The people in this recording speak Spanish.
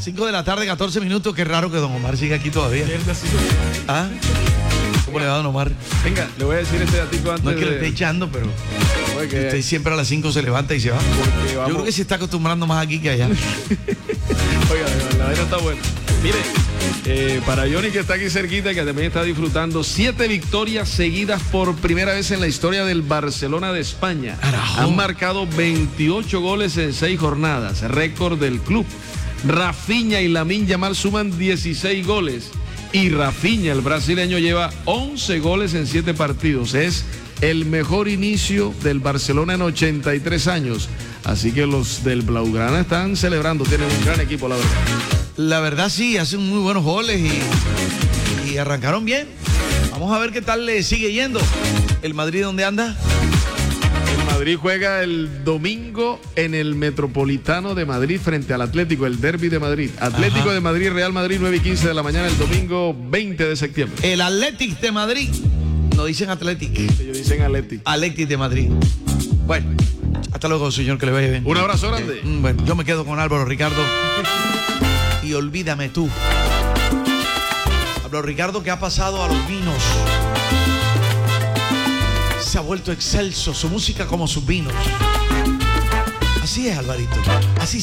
5 de la tarde, 14 minutos. Qué raro que don Omar siga aquí todavía. ¿Ah? ¿Cómo le va, don Omar? Venga, le voy a decir este datico antes. No es que le esté echando, pero Oye, usted siempre a las 5 se levanta y se va. Yo creo que se está acostumbrando más aquí que allá. Oiga, la vaina está buena. Mire, para Johnny, que está aquí cerquita, que también está disfrutando 7 victorias seguidas por primera vez en la historia del Barcelona de España. Carajo. Han marcado 28 goles en 6 jornadas, récord del club. Rafinha y Lamine Yamal suman 16 goles. Y Rafinha, el brasileño, lleva 11 goles en 7 partidos. Es el mejor inicio del Barcelona en 83 años. Así que los del Blaugrana están celebrando, tienen un gran equipo, la verdad. La verdad sí, hacen muy buenos goles y arrancaron bien. Vamos a ver qué tal le sigue yendo. ¿El Madrid dónde anda? El Madrid juega el domingo en el Metropolitano de Madrid frente al Atlético, el Derbi de Madrid. Atlético de Madrid, Real Madrid, 9:15 de la mañana, el domingo 20 de septiembre. El Athletic de Madrid. No dicen Athletic. Ellos dicen Atlético. Athletic de Madrid. Bueno, hasta luego, señor, que le vaya bien. Un abrazo grande. Bueno, yo me quedo con Álvaro Ricardo. Y olvídame tú. Álvaro Ricardo, que ha pasado a los vinos. Se ha vuelto excelso, su música como sus vinos. Así es, Alvarito. Así